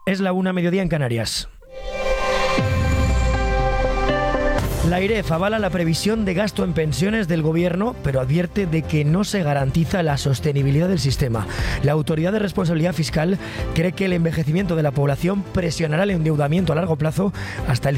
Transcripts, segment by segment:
Es la 1:00 en Canarias. La AIREF avala la previsión de gasto en pensiones del Gobierno, pero advierte de que no se garantiza la sostenibilidad del sistema. La Autoridad de Responsabilidad Fiscal cree que el envejecimiento de la población presionará el endeudamiento a largo plazo hasta el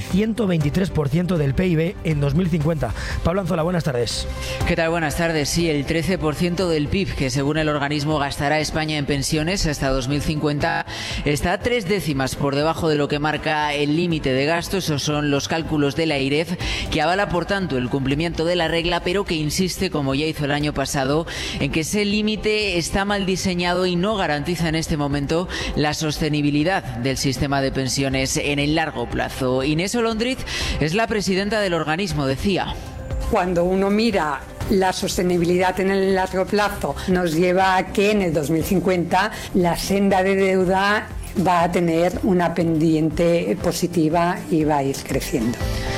123% del PIB en 2050. Pablo Anzola, buenas tardes. ¿Qué tal? Buenas tardes. Sí, el 13% del PIB que según el organismo gastará España en pensiones hasta 2050 está 3 décimas por debajo de lo que marca el límite de gasto. Esos son los cálculos de la AIREF, que avala por tanto el cumplimiento de la regla, pero que insiste, como ya hizo el año pasado, en que ese límite está mal diseñado y no garantiza en este momento la sostenibilidad del sistema de pensiones en el largo plazo. Inés Olondriz es la presidenta del organismo, decía. Cuando uno mira la sostenibilidad en el largo plazo, nos lleva a que en el 2050 la senda de deuda va a tener una pendiente positiva y va a ir creciendo.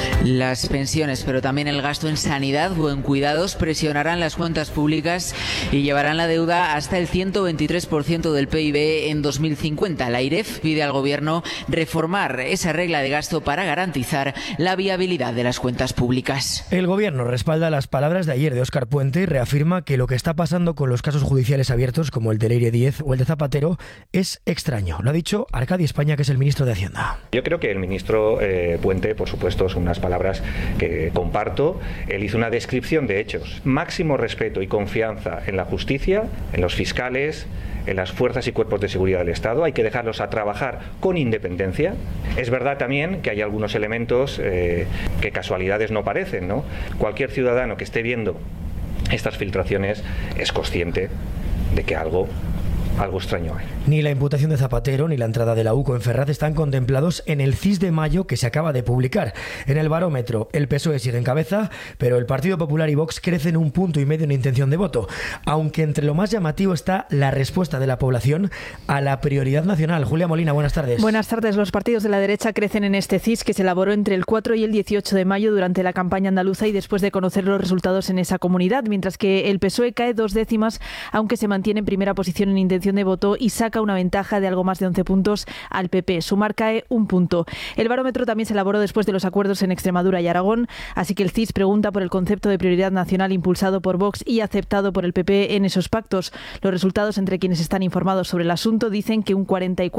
Las pensiones, pero también el gasto en sanidad o en cuidados presionarán las cuentas públicas y llevarán la deuda hasta el 123% del PIB en 2050. La AIREF pide al Gobierno reformar esa regla de gasto para garantizar la viabilidad de las cuentas públicas. El Gobierno respalda las palabras de ayer de Óscar Puente y reafirma que lo que está pasando con los casos judiciales abiertos, como el de Leire 10 o el de Zapatero, es extraño. Lo ha dicho Arcadi España, que es el ministro de Hacienda. Yo creo que el ministro Puente, por supuesto, son unas palabras que comparto. Él hizo una descripción de hechos. Máximo respeto y confianza en la justicia, en los fiscales, en las fuerzas y cuerpos de seguridad del Estado. Hay que dejarlos a trabajar con independencia. Es verdad también que hay algunos elementos que casualidades no parecen, ¿no? Cualquier ciudadano que esté viendo estas filtraciones es consciente de que algo extraño hay. Ni la imputación de Zapatero ni la entrada de la UCO en Ferraz están contemplados en el CIS de mayo que se acaba de publicar. En el barómetro, el PSOE sigue en cabeza, pero el Partido Popular y Vox crecen 1,5 puntos en intención de voto, aunque entre lo más llamativo está la respuesta de la población a la prioridad nacional. Julia Molina, buenas tardes. Buenas tardes. Los partidos de la derecha crecen en este CIS que se elaboró entre el 4 y el 18 de mayo durante la campaña andaluza y después de conocer los resultados en esa comunidad, mientras que el PSOE cae 2 décimas, aunque se mantiene en primera posición en intención de voto y saca una ventaja de algo más de 11 puntos al PP. Sumar cae 1 punto. El barómetro también se elaboró después de los acuerdos en Extremadura y Aragón, así que el CIS pregunta por el concepto de prioridad nacional impulsado por Vox y aceptado por el PP en esos pactos. Los resultados entre quienes están informados sobre el asunto dicen que un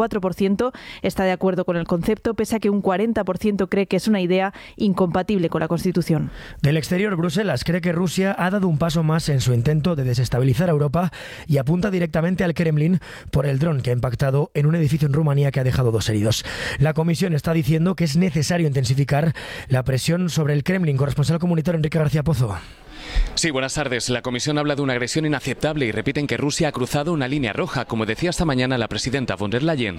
44% está de acuerdo con el concepto, pese a que un 40% cree que es una idea incompatible con la Constitución. Del exterior, Bruselas cree que Rusia ha dado un paso más en su intento de desestabilizar a Europa y apunta directamente al Kremlin por el dron que ha impactado en un edificio en Rumanía que ha dejado 2 heridos. La Comisión está diciendo que es necesario intensificar la presión sobre el Kremlin. Corresponsal comunitario Enrique García Pozo. Sí, buenas tardes. La Comisión habla de una agresión inaceptable y repiten que Rusia ha cruzado una línea roja, como decía esta mañana la presidenta von der Leyen.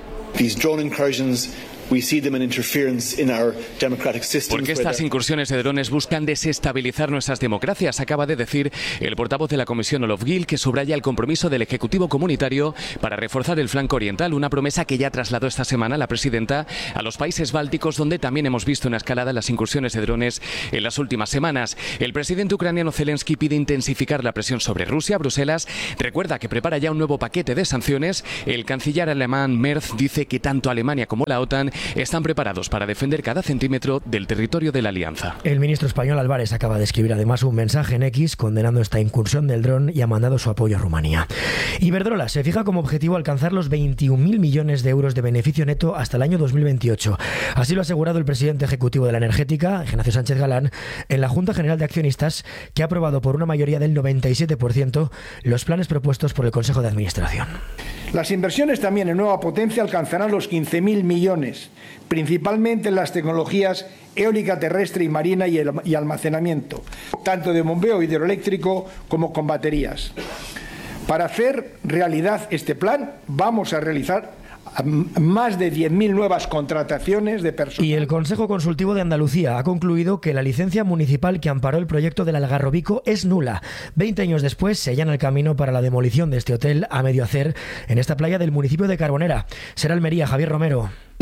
Porque estas incursiones de drones buscan desestabilizar nuestras democracias, acaba de decir el portavoz de la Comisión Olof Gil, que subraya el compromiso del Ejecutivo Comunitario para reforzar el flanco oriental, una promesa que ya trasladó esta semana la presidenta a los países bálticos, donde también hemos visto una escalada en las incursiones de drones en las últimas semanas. El presidente ucraniano Zelensky pide intensificar la presión sobre Rusia. Bruselas recuerda que prepara ya un nuevo paquete de sanciones. El canciller alemán Merz dice que tanto Alemania como la OTAN están preparados para defender cada centímetro del territorio de la alianza. El ministro español Álvarez acaba de escribir además un mensaje en X condenando esta incursión del dron y ha mandado su apoyo a Rumanía. Iberdrola se fija como objetivo alcanzar los 21.000 millones de euros de beneficio neto hasta el año 2028. Así lo ha asegurado el presidente ejecutivo de la energética, Ignacio Sánchez Galán, en la Junta General de Accionistas, que ha aprobado por una mayoría del 97% los planes propuestos por el Consejo de Administración. Las inversiones también en nueva potencia alcanzarán los 15.000 millones, principalmente en las tecnologías eólica terrestre y marina y almacenamiento, tanto de bombeo hidroeléctrico como con baterías. Para hacer realidad este plan, vamos a realizar más de 10.000 nuevas contrataciones de personal. Y el Consejo Consultivo de Andalucía ha concluido que la licencia municipal que amparó el proyecto del Algarrobico es nula. 20 años después se allana el camino para la demolición de este hotel a medio hacer en esta playa del municipio de Carbonera. Será Almería, Javier Romero.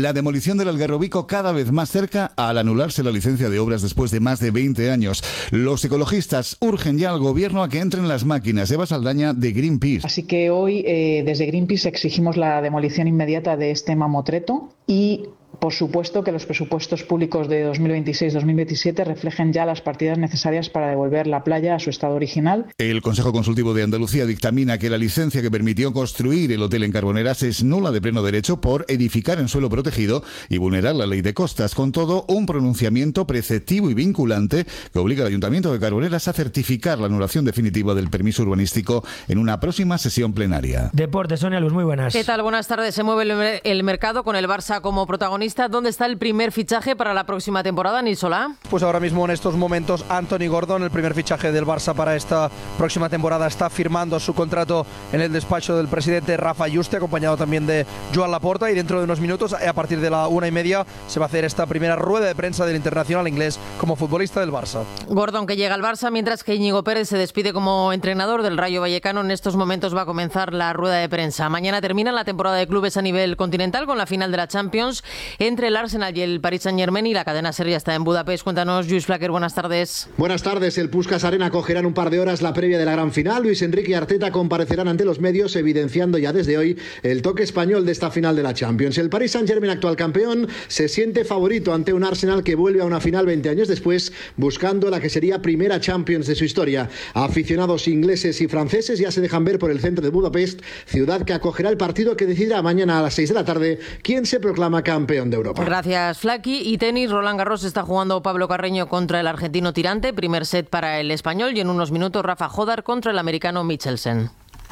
La demolición del Algarrobico cada vez más cerca al anularse la licencia de obras después de más de 20 años. Los ecologistas urgen ya al gobierno a que entren las máquinas. Eva Saldaña, de Greenpeace. Así que hoy desde Greenpeace exigimos la demolición inmediata de este mamotreto y, por supuesto, que los presupuestos públicos de 2026-2027 reflejen ya las partidas necesarias para devolver la playa a su estado original. El Consejo Consultivo de Andalucía dictamina que la licencia que permitió construir el hotel en Carboneras es nula de pleno derecho por edificar en suelo protegido y vulnerar la ley de costas. Con todo, un pronunciamiento preceptivo y vinculante que obliga al Ayuntamiento de Carboneras a certificar la anulación definitiva del permiso urbanístico en una próxima sesión plenaria. Deportes, Sonia Luz, muy buenas. ¿Qué tal? Buenas tardes. Se mueve el mercado con el Barça como protagonista. ¿Dónde está el primer fichaje para la próxima temporada, Nisolá? Pues ahora mismo en estos momentos Anthony Gordon, el primer fichaje del Barça para esta próxima temporada, está firmando su contrato en el despacho del presidente Rafa Yuste, acompañado también de Joan Laporta, y dentro de unos minutos, a partir de la 1:30, se va a hacer esta primera rueda de prensa del internacional inglés como futbolista del Barça. Gordon, que llega al Barça, mientras que Íñigo Pérez se despide como entrenador del Rayo Vallecano. En estos momentos va a comenzar la rueda de prensa. Mañana termina la temporada de clubes a nivel continental con la final de la Champions entre el Arsenal y el Paris Saint-Germain, y la cadena SER ya está en Budapest. Cuéntanos, Lluís Flaquer, buenas tardes. Buenas tardes. El Puskás Arena acogerá en un par de horas la previa de la gran final. Luis Enrique y Arteta comparecerán ante los medios, evidenciando ya desde hoy el toque español de esta final de la Champions. El Paris Saint-Germain, actual campeón, se siente favorito ante un Arsenal que vuelve a una final 20 años después, buscando la que sería primera Champions de su historia. Aficionados ingleses y franceses ya se dejan ver por el centro de Budapest, ciudad que acogerá el partido que decidirá mañana a las 6 de la tarde quién se proclama campeón de Europa. Gracias, Flaqui. Y tenis, Roland Garros está jugando Pablo Carreño contra el argentino Tirante, primer set para el español, y en unos minutos Rafa Jodar contra el americano Michelsen.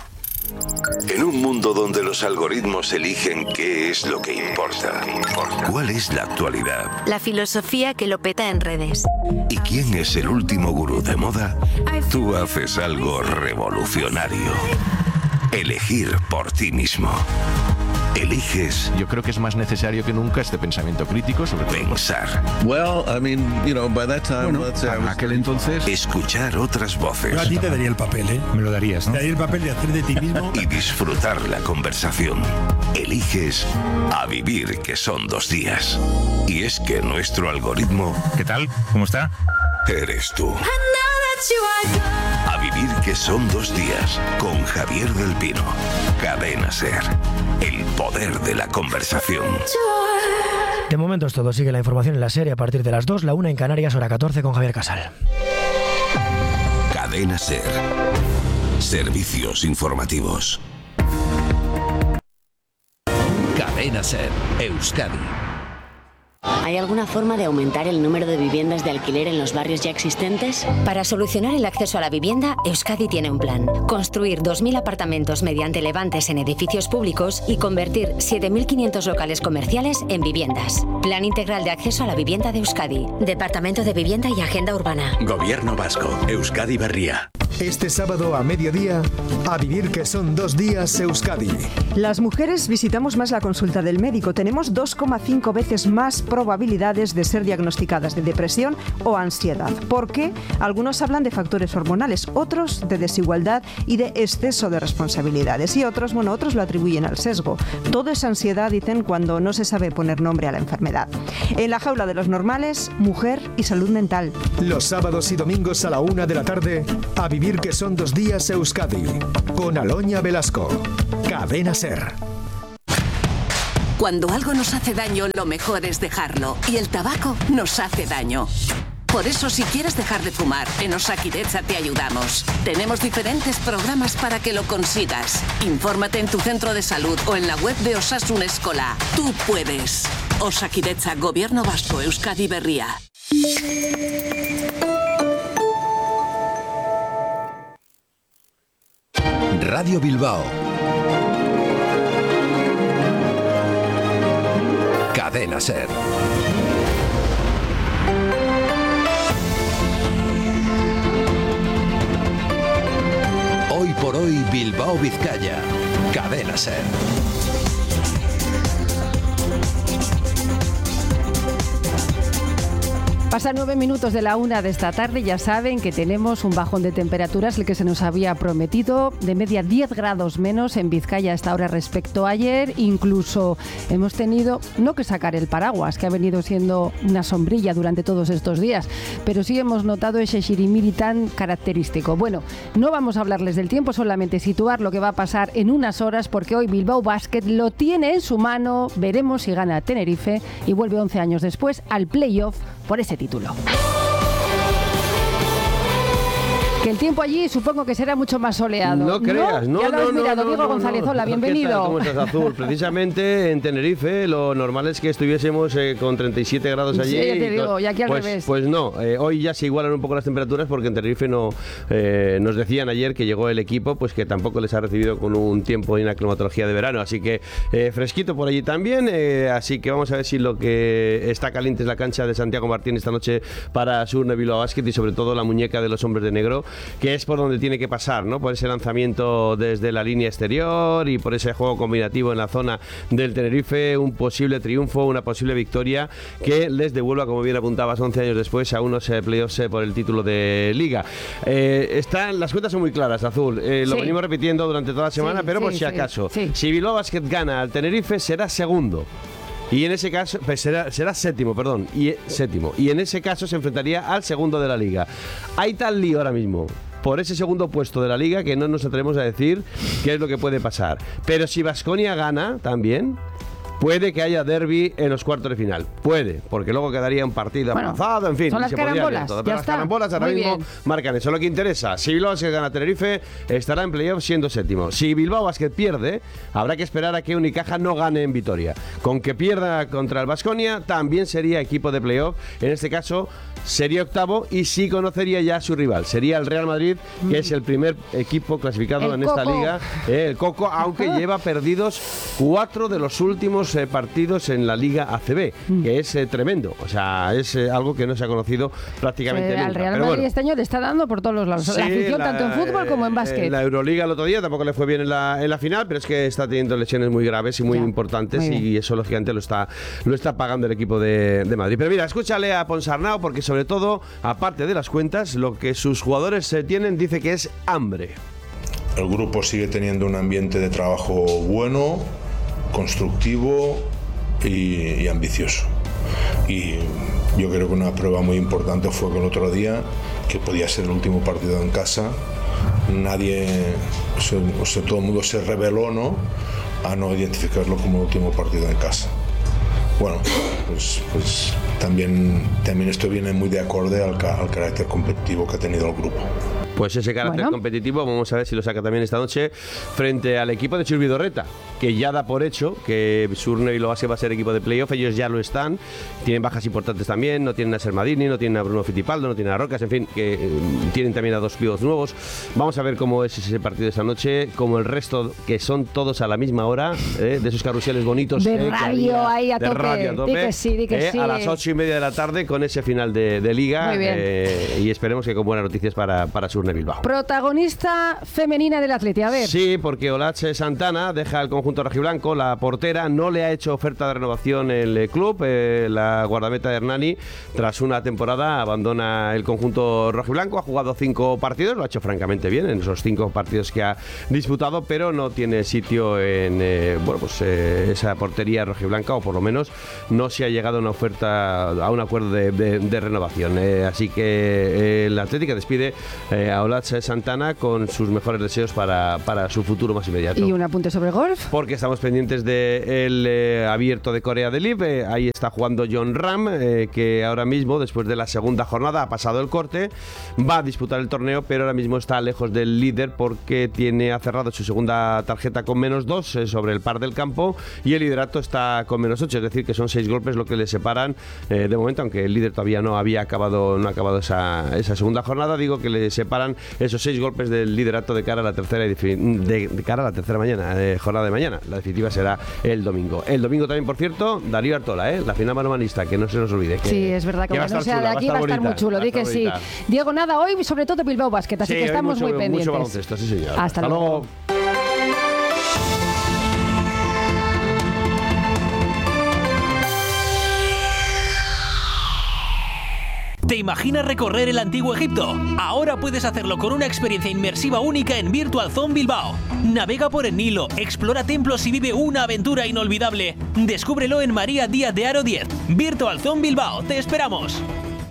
En un mundo donde los algoritmos eligen qué es lo que importa, ¿cuál es la actualidad? La filosofía que lo peta en redes. ¿Y quién es el último gurú de moda? Tú haces algo revolucionario. Elegir por ti mismo. Eliges. Yo creo que es más necesario que nunca este pensamiento crítico sobre pensar. Well, I mean, you know, by that time, bueno, para aquel entonces, escuchar otras voces. Yo a ti te daría el papel, ¿eh? Me lo darías, ¿no? Te daría el papel de hacer de ti mismo. Y disfrutar la conversación. Eliges a vivir, que son 2 días. Y es que nuestro algoritmo... ¿Qué tal? ¿Cómo está? Eres tú. A vivir, que son 2 días, con Javier del Pino. Cadena SER. El poder de la conversación. De momento es todo. Sigue la información en la serie a partir de las 2, la 1 en Canarias, hora 14, con Javier Casal. Cadena SER. Servicios informativos. Cadena SER, Euskadi. ¿Hay alguna forma de aumentar el número de viviendas de alquiler en los barrios ya existentes? Para solucionar el acceso a la vivienda, Euskadi tiene un plan. Construir 2.000 apartamentos mediante levantes en edificios públicos y convertir 7.500 locales comerciales en viviendas. Plan integral de acceso a la vivienda de Euskadi. Departamento de Vivienda y Agenda Urbana. Gobierno Vasco. Euskadi Berria. Este sábado a mediodía, a vivir, que son 2 días, Euskadi. Las mujeres visitamos más la consulta del médico. Tenemos 2,5 veces más probabilidades de ser diagnosticadas de depresión o ansiedad. ¿Por qué? Algunos hablan de factores hormonales, otros de desigualdad y de exceso de responsabilidades. Y otros lo atribuyen al sesgo. Todo es ansiedad, dicen, cuando no se sabe poner nombre a la enfermedad. En la jaula de los normales, mujer y salud mental. Los sábados y domingos a la 1 de la tarde, a vivir, que son 2 días, Euskadi. Con Aloña Velasco. Cadena SER. Cuando algo nos hace daño, lo mejor es dejarlo. Y el tabaco nos hace daño. Por eso, si quieres dejar de fumar, en Osakidetza te ayudamos. Tenemos diferentes programas para que lo consigas. Infórmate en tu centro de salud o en la web de Osasun Eskola. Tú puedes. Osakidetza, Gobierno Vasco, Euskadi Berria. Radio Bilbao. Cadena SER. Hoy por hoy, Bilbao, Vizcaya. Cadena SER. Pasan 9 minutos de la 1 de esta tarde. Ya saben que tenemos un bajón de temperaturas, el que se nos había prometido, de media 10 grados menos en Vizcaya a esta hora respecto a ayer. Incluso hemos tenido, no que sacar el paraguas, que ha venido siendo una sombrilla durante todos estos días, pero sí hemos notado ese xirimiri tan característico. Bueno, no vamos a hablarles del tiempo, solamente situar lo que va a pasar en unas horas, porque hoy Bilbao Basket lo tiene en su mano. Veremos si gana Tenerife y vuelve 11 años después al playoff por ese título. Que el tiempo allí supongo que será mucho más soleado. No creas, ¿no? Ya lo has mirado, Diego González, hola, bienvenido. ¿Cómo estás, Azul? Precisamente en Tenerife lo normal es que estuviésemos con 37 grados allí. Sí, ya te digo, y aquí al revés. Pues no, hoy ya se igualan un poco las temperaturas porque en Tenerife no nos decían ayer que llegó el equipo, pues que tampoco les ha recibido con un tiempo y una climatología de verano, así que fresquito por allí también, así que vamos a ver si lo que está caliente es la cancha de Santiago Martín esta noche para Surne Bilbao Basket y sobre todo la muñeca de los hombres de negro, que es por donde tiene que pasar, ¿no? Por ese lanzamiento desde la línea exterior y por ese juego combinativo en la zona del Tenerife, un posible triunfo, una posible victoria que les devuelva, como bien apuntabas, 11 años después a unos playoffs por el título de Liga. Las cuentas son muy claras, Azul, lo venimos repitiendo durante toda la semana, pero por si acaso, si Bilbao Basket gana al Tenerife será segundo. Y en ese caso, pues será séptimo, y en ese caso se enfrentaría al segundo de la Liga. Hay tal lío ahora mismo por ese segundo puesto de la Liga que no nos atrevemos a decir qué es lo que puede pasar. Pero si Baskonia gana también, puede que haya derbi en los cuartos de final. Puede, porque luego quedaría un partido avanzado, en fin. Son las carambolas, todo. Pero las carambolas ahora mismo marcan eso. Lo que interesa, si Bilbao Basket gana Tenerife, estará en playoff siendo séptimo. Si Bilbao Basket pierde, habrá que esperar a que Unicaja no gane en Vitoria. Con que pierda contra el Baskonia, también sería equipo de playoff. En este caso, sería octavo y sí conocería ya a su rival. Sería el Real Madrid, que es el primer equipo clasificado en esta liga. El Coco, aunque lleva perdidos 4 de los últimos partidos en la Liga ACB, que es tremendo. O sea, es algo que no se ha conocido prácticamente nunca. Al Real Madrid este año le está dando por todos los lados. Sí, la afición tanto en fútbol como en básquet. La Euroliga el otro día tampoco le fue bien en la final, pero es que está teniendo lesiones muy graves y muy importantes y eso lógicamente lo está pagando el equipo de Madrid. Pero mira, escúchale a Ponsarnau porque sobre todo, aparte de las cuentas, lo que sus jugadores tienen dice que es hambre. El grupo sigue teniendo un ambiente de trabajo bueno, constructivo y ambicioso. Y yo creo que una prueba muy importante fue que el otro día, que podía ser el último partido en casa, todo el mundo se rebeló, ¿no?, a no identificarlo como el último partido en casa. Bueno, pues también esto viene muy de acorde al carácter competitivo que ha tenido el grupo. Pues ese carácter competitivo, vamos a ver si lo saca también esta noche frente al equipo de Chus Vidorreta, que ya da por hecho que Surne Bilbao Basket va a ser equipo de playoff. Ellos ya lo están, tienen bajas importantes también, no tienen a Sermadini, no tienen a Bruno Fittipaldo, no tienen a Rocas, en fin, que tienen también a 2 pivots nuevos. Vamos a ver cómo es ese partido esta noche, como el resto, que son todos a la misma hora, de esos carruseles bonitos. De radio ahí a tope. Radio a tope, di que sí. A las 8:30 de la tarde con ese final de Liga. Muy bien. Y esperemos que con buenas noticias para Surne Bilbao. Protagonista femenina del Atleti, a ver. Sí, porque Olache Santana deja el conjunto rojiblanco, la portera no le ha hecho oferta de renovación el club, la guardameta de Hernani, tras una temporada abandona el conjunto rojiblanco, ha jugado 5 partidos, lo ha hecho francamente bien en esos 5 partidos que ha disputado, pero no tiene sitio en esa portería rojiblanca, o por lo menos no se ha llegado a una oferta, a un acuerdo de renovación, así que el Atlético despide a Olache Santana con sus mejores deseos para su futuro más inmediato. ¿Y un apunte sobre golf? Porque estamos pendientes del abierto de Corea del Libre. Ahí está jugando Jon Rahm, que ahora mismo, después de la segunda jornada, ha pasado el corte, va a disputar el torneo, pero ahora mismo está lejos del líder porque ha cerrado su segunda tarjeta con -2 sobre el par del campo y el liderato está con -8, es decir, que son 6 golpes lo que le separan de momento, aunque el líder todavía no ha acabado esa segunda jornada. Digo que le separan esos 6 golpes del liderato de cara a la tercera jornada de mañana. La definitiva será el domingo. El domingo también, por cierto, Darío Artola, la final manomanista, que no se nos olvide. Sí, es verdad que no sea de aquí va a estar muy chulo, di que sí. Diego, nada, hoy sobre todo Bilbao Basket, así que estamos muy pendientes. Mucho baloncesto, sí señor. Hasta luego. ¿Te imaginas recorrer el antiguo Egipto? Ahora puedes hacerlo con una experiencia inmersiva única en Virtual Zone Bilbao. Navega por el Nilo, explora templos y vive una aventura inolvidable. Descúbrelo en María Díaz de Haro 10. Virtual Zone Bilbao, te esperamos.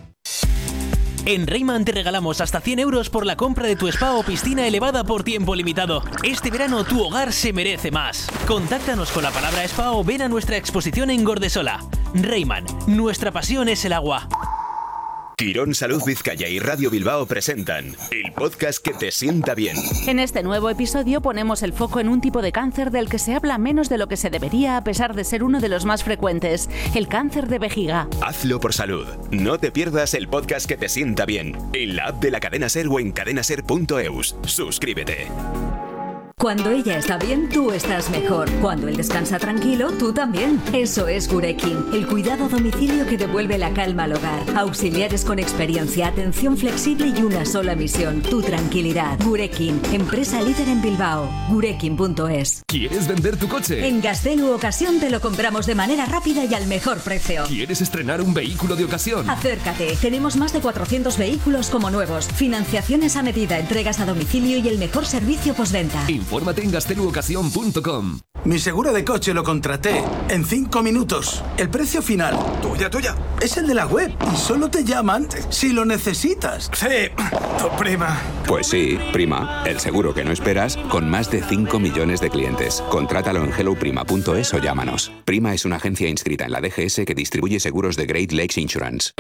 En Reimann te regalamos hasta 100 euros por la compra de tu spa o piscina elevada por tiempo limitado. Este verano tu hogar se merece más. Contáctanos con la palabra spa o ven a nuestra exposición en Gordesola. Reimann, nuestra pasión es el agua. Quirón Salud Vizcaya y Radio Bilbao presentan el podcast que te sienta bien. En este nuevo episodio ponemos el foco en un tipo de cáncer del que se habla menos de lo que se debería, a pesar de ser uno de los más frecuentes, el cáncer de vejiga. Hazlo por salud. No te pierdas el podcast que te sienta bien en la app de la Cadena Ser o en cadenaser.eus. Suscríbete. Cuando ella está bien, tú estás mejor. Cuando él descansa tranquilo, tú también. Eso es Gurekin, el cuidado a domicilio que devuelve la calma al hogar. Auxiliares con experiencia, atención flexible y una sola misión, tu tranquilidad. Gurekin, empresa líder en Bilbao. Gurekin.es. ¿Quieres vender tu coche? En Gaztelu Ocasión te lo compramos de manera rápida y al mejor precio. ¿Quieres estrenar un vehículo de ocasión? Acércate, tenemos más de 400 vehículos como nuevos. Financiaciones a medida, entregas a domicilio y el mejor servicio postventa. Infórmate en gazteluocasión.com. Mi seguro de coche lo contraté en 5 minutos. El precio final, tuya, es el de la web y solo te llaman si lo necesitas. Sí, tu prima. Pues sí, prima, el seguro que no esperas con más de 5 millones de clientes. Contrátalo en helloprima.es o llámanos. Prima es una agencia inscrita en la DGS que distribuye seguros de Great Lakes Insurance.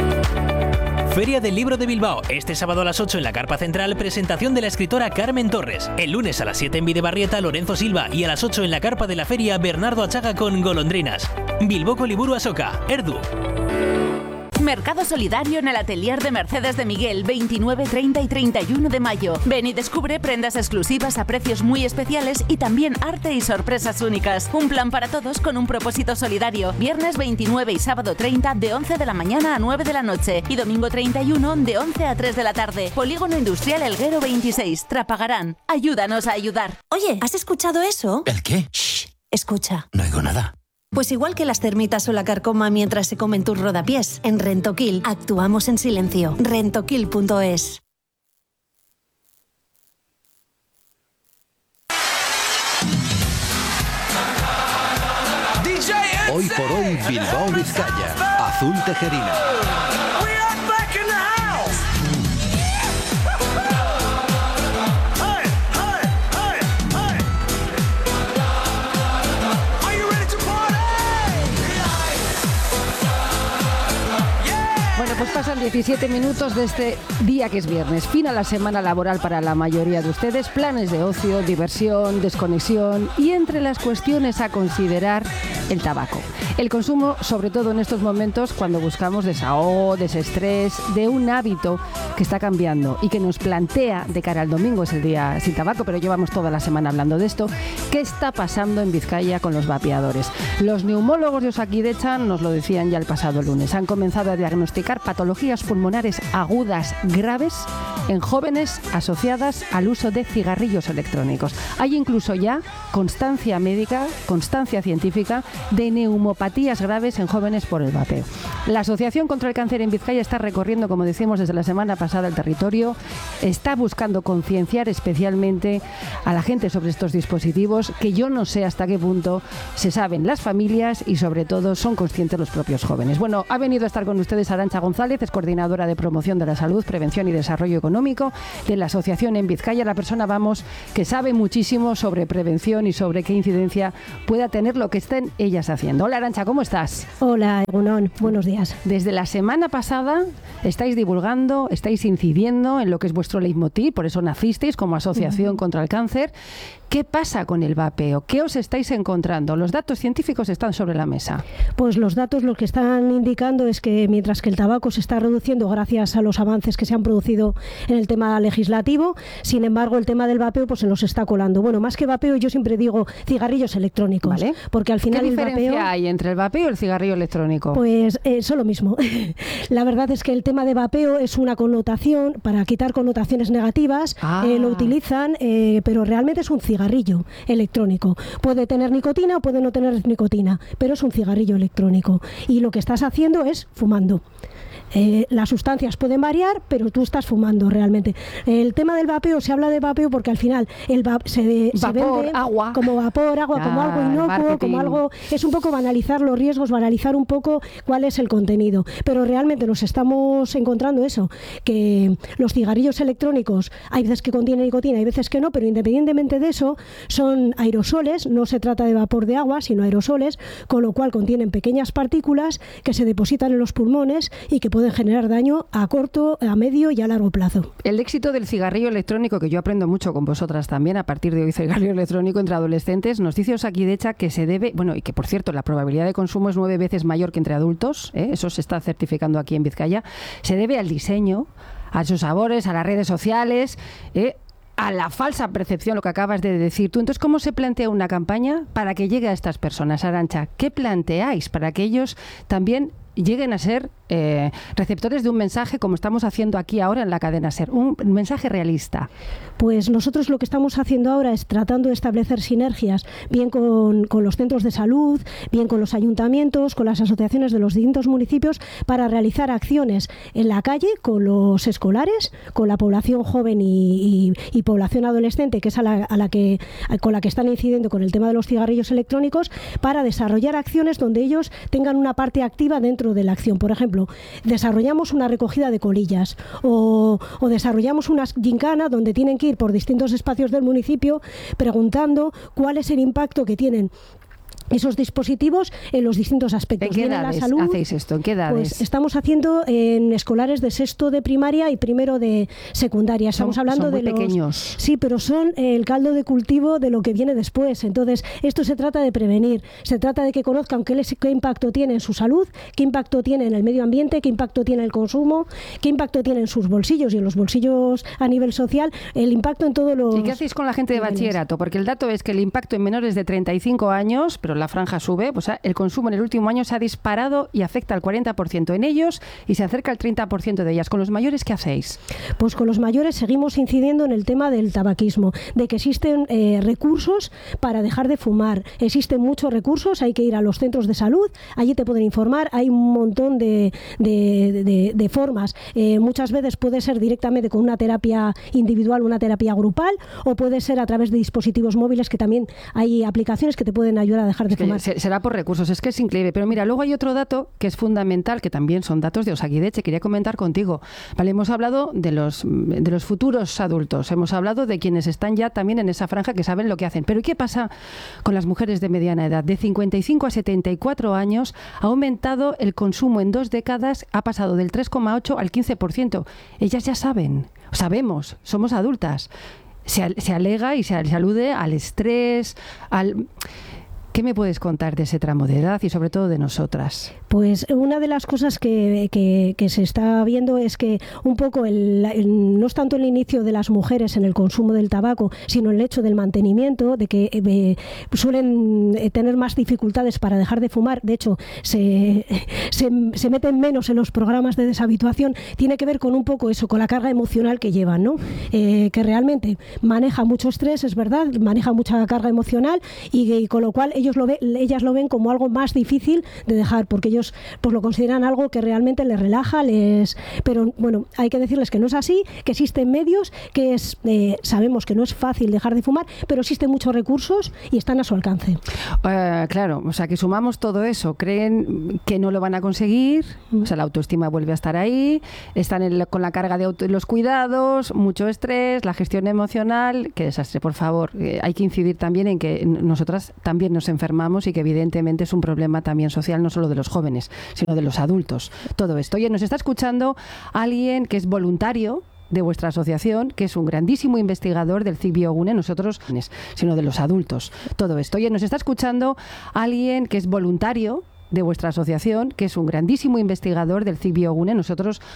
Feria del Libro de Bilbao. Este sábado a las 8 en la Carpa Central, presentación de la escritora Carmen Torres. El lunes a las 7 en Bidebarrieta, Lorenzo Silva. Y a las 8 en la Carpa de la Feria, Bernardo Achaga con Golondrinas. Bilboko Liburu Asoka, Erdu. Mercado solidario en el atelier de Mercedes de Miguel, 29, 30 y 31 de mayo. Ven y descubre prendas exclusivas a precios muy especiales y también arte y sorpresas únicas. Un plan para todos con un propósito solidario. Viernes 29 y sábado 30 de 11 de la mañana a 9 de la noche. Y domingo 31 de 11 a 3 de la tarde. Polígono Industrial Elguero 26, Trapagarán. Ayúdanos a ayudar. Oye, ¿has escuchado eso? ¿El qué? Shh, escucha. No oigo nada. Pues igual que las termitas o la carcoma mientras se comen tus rodapiés, en Rentoquil actuamos en silencio. Rentoquil.es. Hoy por hoy Bilbao Vizcaya, Azul Tejerina. Pues pasan 17 minutos de este día que es viernes. Fin a la semana laboral para la mayoría de ustedes. Planes de ocio, diversión, desconexión y entre las cuestiones a considerar el tabaco. El consumo, sobre todo en estos momentos cuando buscamos desahogo, desestrés, de un hábito que está cambiando y que nos plantea de cara al domingo, es el día sin tabaco, pero llevamos toda la semana hablando de esto. ¿Qué está pasando en Vizcaya con los vapeadores? Los neumólogos de Osakidetza nos lo decían ya el pasado lunes. Han comenzado a diagnosticar patologías pulmonares agudas graves en jóvenes asociadas al uso de cigarrillos electrónicos. Hay incluso ya constancia médica, constancia científica de neumopatías graves en jóvenes por el vapeo. La Asociación contra el Cáncer en Vizcaya está recorriendo, como decimos desde la semana pasada, el territorio. Está buscando concienciar especialmente a la gente sobre estos dispositivos que yo no sé hasta qué punto se saben las familias y sobre todo son conscientes los propios jóvenes. Bueno, ha venido a estar con ustedes Arantxa González, es coordinadora de promoción de la salud, prevención y desarrollo económico de la Asociación en Vizcaya, la persona, que sabe muchísimo sobre prevención y sobre qué incidencia pueda tener lo que estén ellas haciendo. Hola Arantxa, ¿cómo estás? Hola Egunon, buenos días. Desde la semana pasada estáis divulgando, estáis incidiendo en lo que es vuestro leitmotiv, por eso nacisteis como Asociación contra el Cáncer. ¿Qué pasa con el vapeo? ¿Qué os estáis encontrando? Los datos científicos están sobre la mesa. Pues los datos lo que están indicando es que mientras que el tabaco se está reduciendo gracias a los avances que se han producido en el tema legislativo, sin embargo el tema del vapeo pues se nos está colando. Bueno, más que vapeo yo siempre digo cigarrillos electrónicos, ¿vale? Porque al final ¿qué diferencia hay entre el vapeo y el cigarrillo electrónico? Pues son lo mismo. La verdad es que el tema de vapeo es una connotación para quitar connotaciones negativas, lo utilizan, pero realmente es un cigarrillo electrónico. Puede tener nicotina o puede no tener nicotina, pero es un cigarrillo electrónico y lo que estás haciendo es fumando. Las sustancias pueden variar, pero tú estás fumando realmente. El tema del vapeo, se habla de vapeo porque al final se vende agua. Como vapor, agua, como algo inocuo, como algo... Es un poco banalizar los riesgos, banalizar un poco cuál es el contenido. Pero realmente nos estamos encontrando eso, que los cigarrillos electrónicos hay veces que contienen nicotina, hay veces que no, pero independientemente de eso, son aerosoles, no se trata de vapor de agua, sino aerosoles, con lo cual contienen pequeñas partículas que se depositan en los pulmones y que pueden generar daño a corto, a medio y a largo plazo. El éxito del cigarrillo electrónico, que yo aprendo mucho con vosotras también, a partir de hoy cigarrillo electrónico entre adolescentes, nos dice Osakidecha que se debe, bueno, y que por cierto la probabilidad de consumo es 9 veces mayor que entre adultos, eso se está certificando aquí en Vizcaya, se debe al diseño, a sus sabores, a las redes sociales, a la falsa percepción, lo que acabas de decir tú. Entonces, ¿cómo se plantea una campaña para que llegue a estas personas, Arantxa? ¿Qué planteáis para que ellos también lleguen a ser receptores de un mensaje como estamos haciendo aquí ahora en la cadena SER, un mensaje realista? Pues nosotros lo que estamos haciendo ahora es tratando de establecer sinergias, bien con los centros de salud, bien con los ayuntamientos, con las asociaciones de los distintos municipios, para realizar acciones en la calle con los escolares, con la población joven y población adolescente, que es con la que están incidiendo con el tema de los cigarrillos electrónicos, para desarrollar acciones donde ellos tengan una parte activa dentro de la acción. Por ejemplo, desarrollamos una recogida de colillas o desarrollamos una gincana donde tienen que ir por distintos espacios del municipio preguntando cuál es el impacto que tienen esos dispositivos en los distintos aspectos. ¿En qué edades hacéis esto? ¿En qué edades? Pues estamos haciendo en escolares de 6º de primaria y 1º de secundaria. Estamos hablando son muy de los pequeños. Sí, pero son el caldo de cultivo de lo que viene después. Entonces, esto se trata de prevenir. Se trata de que conozcan qué impacto tiene en su salud, qué impacto tiene en el medio ambiente, qué impacto tiene el consumo, qué impacto tiene en sus bolsillos y en los bolsillos a nivel social, el impacto en todos los... ¿Y qué hacéis con la gente de bachillerato? Porque el dato es que el impacto en menores de 35 años, pero la franja sube, pues el consumo en el último año se ha disparado y afecta al 40% en ellos y se acerca al 30% de ellas. ¿Con los mayores qué hacéis? Pues con los mayores seguimos incidiendo en el tema del tabaquismo, de que existen recursos para dejar de fumar. Existen muchos recursos, hay que ir a los centros de salud, allí te pueden informar, hay un montón de formas. Muchas veces puede ser directamente con una terapia individual, una terapia grupal, o puede ser a través de dispositivos móviles, que también hay aplicaciones que te pueden ayudar a dejar de fumar. Será por recursos, es que es increíble. Pero mira, luego hay otro dato que es fundamental, que también son datos de Osakidecha, quería comentar contigo. Vale, hemos hablado de los futuros adultos, hemos hablado de quienes están ya también en esa franja, que saben lo que hacen. Pero ¿qué pasa con las mujeres de mediana edad? De 55 a 74 años ha aumentado el consumo en 2 décadas, ha pasado del 3,8 al 15%. Ellas ya saben, sabemos, somos adultas. Se alega y se alude al estrés, ¿Qué me puedes contar de ese tramo de edad y sobre todo de nosotras? Pues una de las cosas que se está viendo es que un poco no es tanto el inicio de las mujeres en el consumo del tabaco, sino el hecho del mantenimiento, de que suelen tener más dificultades para dejar de fumar. De hecho, se meten menos en los programas de deshabituación. Tiene que ver con un poco eso, con la carga emocional que llevan, ¿no? Que realmente maneja mucho estrés, es verdad, maneja mucha carga emocional y con lo cual ellas lo ven como algo más difícil de dejar, porque ellos pues lo consideran algo que realmente les relaja, pero bueno, hay que decirles que no es así, que existen medios, que sabemos que no es fácil dejar de fumar, pero existen muchos recursos y están a su alcance. Claro, o sea que sumamos todo eso, creen que no lo van a conseguir, o sea la autoestima vuelve a estar ahí, están con la carga de los cuidados, mucho estrés, la gestión emocional, qué desastre, por favor. Hay que incidir también en que nosotras también nos enfermamos y que evidentemente es un problema también social, no solo de los jóvenes, sino de los adultos. Todo esto. Oye, nos está escuchando alguien que es voluntario de vuestra asociación, que es un grandísimo investigador del CIC Biogune, nosotros, sino de los adultos. Todo esto. Oye, nos está escuchando alguien que es voluntario de vuestra asociación, que es un grandísimo investigador del CIC Biogune, nosotros